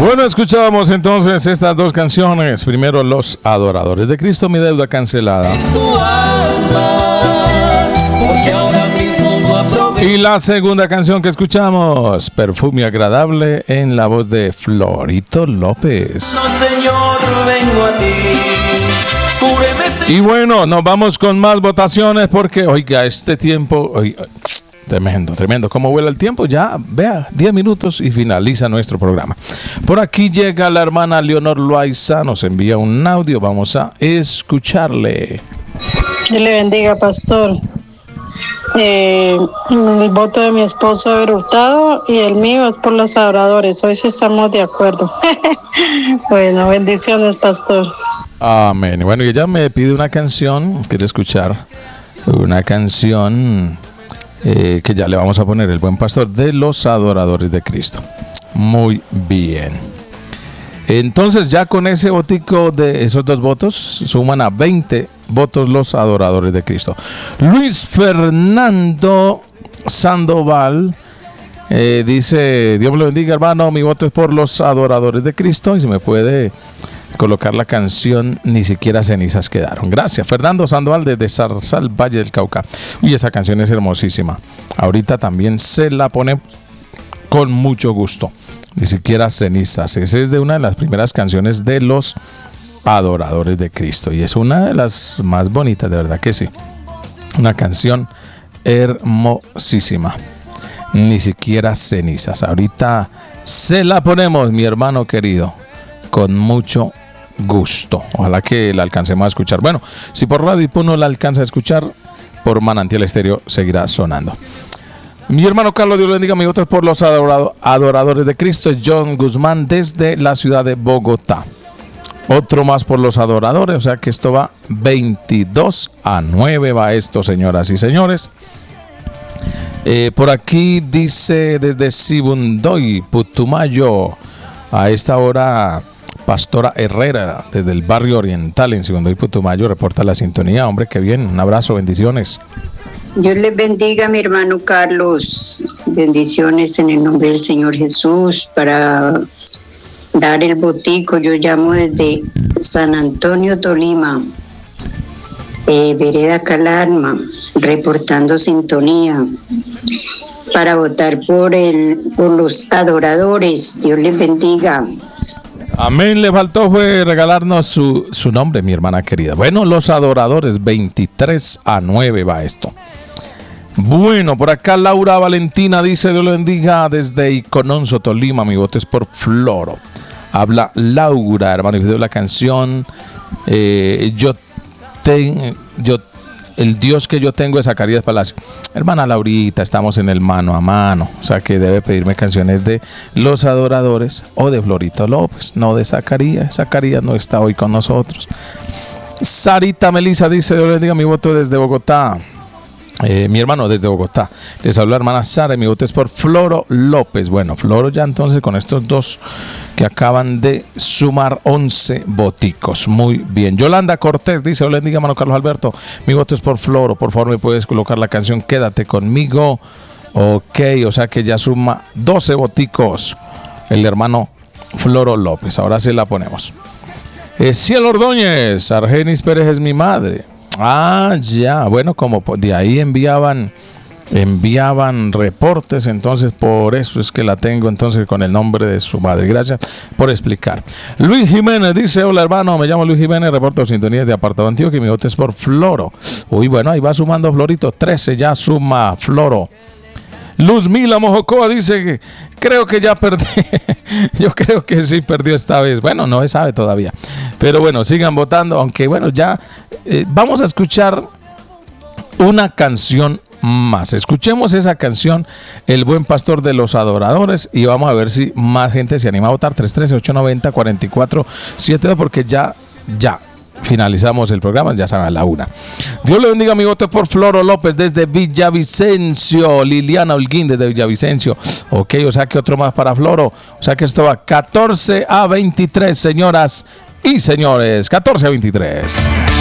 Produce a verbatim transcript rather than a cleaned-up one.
Bueno, escuchábamos entonces estas dos canciones. Primero, Los Adoradores de Cristo, Mi Deuda Cancelada. Y la segunda canción que escuchamos, Perfume Agradable, en la voz de Florito López. No, Señor, vengo a ti. Cúbreme. Y bueno, nos vamos con más votaciones porque, oiga, este tiempo... Oiga, tremendo, tremendo. ¿Cómo vuela el tiempo? Ya, vea, diez minutos y finaliza nuestro programa. Por aquí llega la hermana Leonor Loaiza, nos envía un audio. Vamos a escucharle. Dios le bendiga, pastor. Eh, el voto de mi esposo es Hurtado y el mío es por Los Adoradores. Hoy sí estamos de acuerdo. Bueno, bendiciones, pastor. Amén. Bueno, y ella me pide una canción, quiere escuchar una canción eh, que ya le vamos a poner, El Buen Pastor, de Los Adoradores de Cristo. Muy bien. Entonces ya con ese votico de esos dos votos suman a veinte votos Los Adoradores de Cristo. Luis Fernando Sandoval eh, dice: Dios lo bendiga, hermano, mi voto es por Los Adoradores de Cristo. Y se me puede colocar la canción Ni siquiera cenizas quedaron. Gracias, Fernando Sandoval, desde Zarzal, Valle del Cauca. Uy, esa canción es hermosísima. Ahorita también se la pone con mucho gusto. Ni siquiera cenizas. Esa es de una de las primeras canciones de Los Adoradores de Cristo y es una de las más bonitas, de verdad que sí. Una canción hermosísima. Ni siquiera cenizas. Ahorita se la ponemos, mi hermano querido, con mucho gusto. Ojalá que la alcancemos a escuchar. Bueno, si por Radio Ipu no la alcanza a escuchar, por Manantial Estéreo seguirá sonando. Mi hermano Carlos, Dios lo bendiga, mi voto es por Los adorado, Adoradores de Cristo. Es John Guzmán desde la ciudad de Bogotá. Otro más por Los Adoradores, o sea que esto va veintidós a nueve, va esto, señoras y señores. Eh, por aquí dice desde Sibundoy, Putumayo, a esta hora Pastora Herrera, desde el barrio oriental en Sibundoy, Putumayo, reporta la sintonía. Hombre, qué bien, un abrazo, bendiciones. Dios les bendiga, mi hermano Carlos. Bendiciones en el nombre del Señor Jesús. Para dar el botico, yo llamo desde San Antonio, Tolima, eh, Vereda Calarma, reportando sintonía para votar por el por los adoradores. Dios les bendiga. Amén. Le faltó fue regalarnos su, su nombre, mi hermana querida. Bueno, Los Adoradores, veintitrés a nueve va esto. Bueno, por acá Laura Valentina dice: Dios lo bendiga desde Icononso, Tolima. Mi voto es por Floro. Habla Laura, hermano, y video la canción eh, yo tengo yo el Dios que yo tengo, de Zacarías Palacio. Hermana Laurita, estamos en el mano a mano, o sea que debe pedirme canciones de Los Adoradores o de Florito López, no de Zacarías. Zacarías no está hoy con nosotros. Sarita Melisa dice: Dios le bendiga, mi voto desde Bogotá. Eh, mi hermano desde Bogotá. Les habla la hermana Sara y mi voto es por Floro López. Bueno, Floro ya entonces con estos dos que acaban de sumar once voticos. Muy bien. Yolanda Cortés dice: hola, bendiga, hermano Carlos Alberto. Mi voto es por Floro. Por favor, me puedes colocar la canción Quédate conmigo. Ok, o sea que ya suma doce voticos el hermano Floro López. Ahora sí la ponemos. Eh, Cielo Ordóñez, Argenis Pérez es mi madre. Ah, ya, bueno, como de ahí enviaban enviaban reportes, entonces por eso es que la tengo entonces con el nombre de su madre. Gracias por explicar. Luis Jiménez dice: hola, hermano, me llamo Luis Jiménez, reporto sintonía de Apartado Antioquia y mi voto es por Floro. Uy, bueno, ahí va sumando Florito, trece ya suma Floro. Luzmila Mojocoa dice que creo que ya perdí. Yo creo que sí perdió esta vez. Bueno, no se sabe todavía. Pero bueno, sigan votando. Aunque bueno, ya eh, vamos a escuchar una canción más. Escuchemos esa canción, El Buen Pastor de Los Adoradores, y vamos a ver si más gente se anima a votar. tres uno tres, ocho nueve cero, cuatro cuatro siete dos, porque ya, ya finalizamos el programa, ya saben, a la una. Dios le bendiga, mi voto por Floro López desde Villavicencio. Liliana Holguín desde Villavicencio. Ok, o sea que otro más para Floro. O sea que esto va catorce a veintitrés, señoras y señores. catorce a veintitrés.